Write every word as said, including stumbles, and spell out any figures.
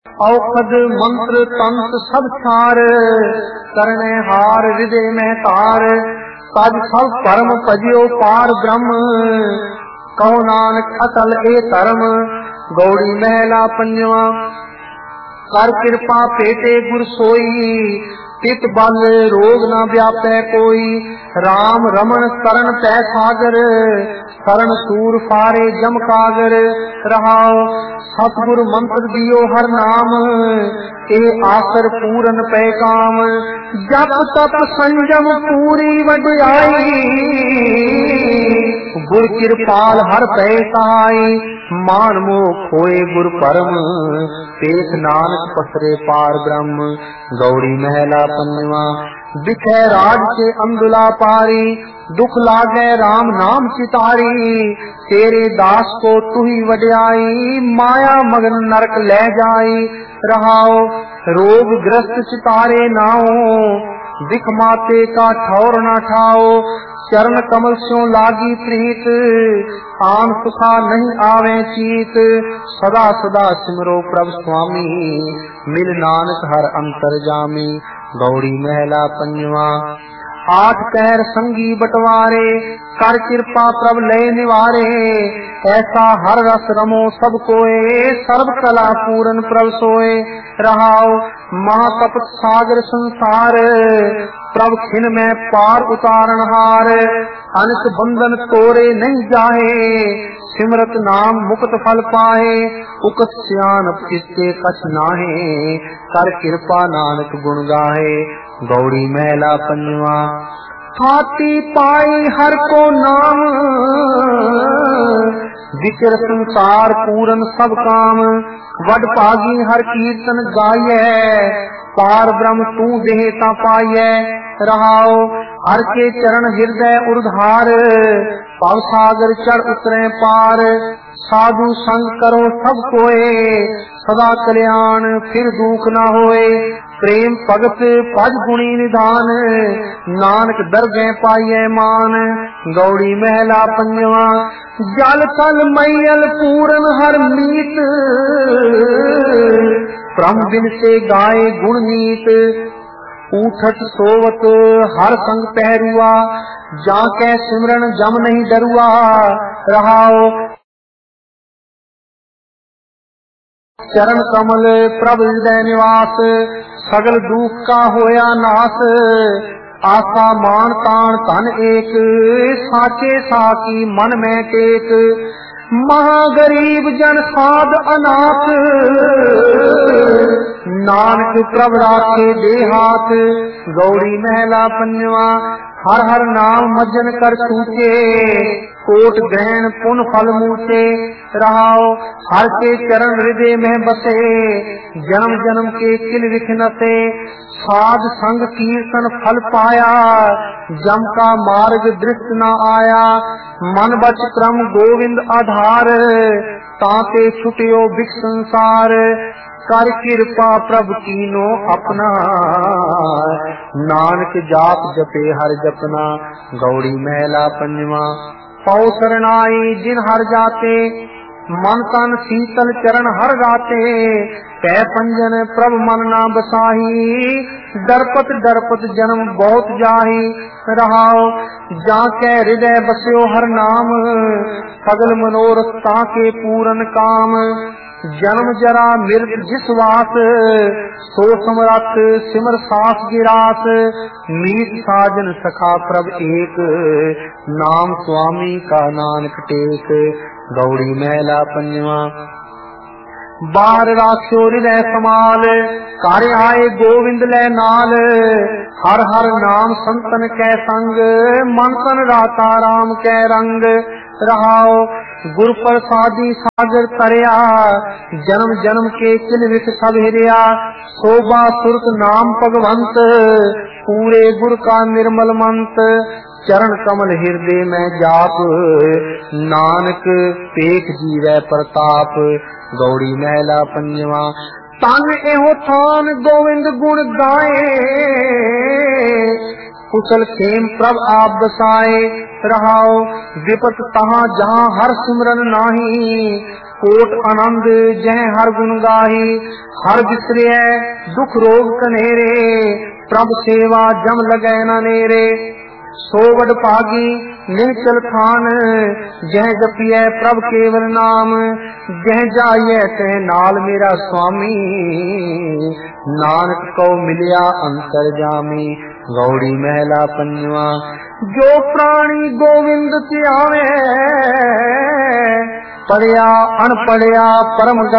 औखद मंत्र तंत्र सब छार, करने हार हृदय में तार। तज सब परम भजियो पार ब्रह्म, कहो नानक अटल ए धर्म। गौड़ी महला पंजवा। कर कृपा पेटे गुर सोई, तित बल रोग न व्यापै कोई। राम रमन शरण पै सागर, शरण सूर फारे जम कागर। रहाओ सतगुर मंत्र दियो हर नाम, ए आसर पूरन पै काम। जप तप संजम पूरी वਡयाई, गुर कृपाल हर पै सहाय। मान मोह खोए गुर परम, पेख नानक पसरे पार ब्रह्म। गौड़ी महला पंजवा। दिखे राज के अंदुला पारी, दुख लागे राम नाम चितारी। तेरे दास को तू ही वड्याई, माया मगन नरक ले जाई। रहाओ रोग ग्रस्त चितारे नाओ, दिख माते का ठौर न ठाओ। चरण कमल स्यों लागी प्रीत, आन सुखा नहीं आवे चीत। सदा सदा सिमरो प्रभु स्वामी, मिल नानक हर अंतर जामी। गौड़ी महला पंजवा। आठ पैर संगी बटवारे, कर कृपा प्रभ लय निवारे। ऐसा हर रस रमो सब कोए, सर्व कला पूरन प्रभ सोए। रहाओ महातपत सागर संसार, प्रभ खिन में पार उतारण हार। अनक बंधन तोरे नहीं जाहे, सिमरत नाम मुक्त फल पाए। उकत सियानत किसके कछ नाहे, कर कृपा नानक गुण गाहे। गौड़ी महला पंजवा। फाती पाई हर को नाम, विचर संसार पूरन सब काम। वड पागी हर कीर्तन गाये, पार ब्रह्म तू देहता पाये। रहाओ हर के चरण हृदय उर्धार, पव सागर चढ़ उतरे पार। साधु संग करो सब कोए, सदा कल्याण फिर दुख न होए। प्रेम भगत भज गुणी निधान, नानक दरगह पाइये मान। गौड़ी महला पंजवा। जल थल मैयल पूरन हर मीत, ब्रह्म बिन से गाए गुण नीत। उठत सोवत हर संग पहरुआ, जाके सिमरन जम नहीं डरुआ। रहाओ चरण कमल प्रभ हृदय निवास, सगल दुख का होया नाश। आशा मान तान तन एक, साचे साकी मन में टेक। महागरीब जन साध अनाथ, नानक प्रभ राखे दे हाथ। गौड़ी महला पंजवा। हर हर नाम मज्जन कर सूचे, कोट ग्रहण पुन फल मूचे। रहाओ हर के चरण हृदय में बसे, जन्म जन्म के किल विघ्न से। साध संग कीर्तन फल पाया, जम का मार्ग दृष्ट न आया। मन बच क्रम गोविंद आधार, ताते छुटियो बिख संसार। कर कृपा प्रभु कीनो अपना, नानक जाप जपे हर जपना। गौड़ी महला पंजवा। पौ शरणाई जिन हर जाते, मन तन शीतल चरण हर गाते। पै पंजन प्रभ मन ना बसाही, डरपत डरपत जन्म बहुत जाही। रहाओ जाके हृदय बस्यो हर नाम, सगल मनोरथ ताके पूरन काम। जन्म जरा मृत जिस वास, सो समरथ सिमर सास गिरास। मीत साजन सखा प्रभ एक, नाम स्वामी का नानक टेक। गौड़ी महला पंजवा। बाहर राख्यो हृदय समाल, कर आए गोविंद लै नाल। हर हर नाम संतन कै संग, मन तन राता राम कै रंग। रहाओ गुर प्रसादी सागर तरया, जन्म जन्म के किल विख सब हिरिया। शोभा सुरत नाम भगवंत, पूरे गुर का निर्मल मंत। चरण कमल हृदय में जाप, नानक पेख जीवै प्रताप। गौड़ी महला पंजवा। तन एहो थान गोविंद गुण गाए, कुशल खेम प्रभ आप बसाए। रहाओ विपत तहाँ जहाँ हर सिमरन नाही, कोट आनंद जह हर गुण गाही, हर बिसरे दुख रोग कनेरे, प्रभ सेवा जम लगै न नेरे। सो वड भागी निचल खान, जह जपिए प्रभ केवल नाम, जह जाइए तह नाल मेरा स्वामी, नानक को मिलिया अंतर जामी। गौड़ी महला पंजवा। जो प्राणी गोविंद ध्यावे, पढ़िया अनपढ़िया परम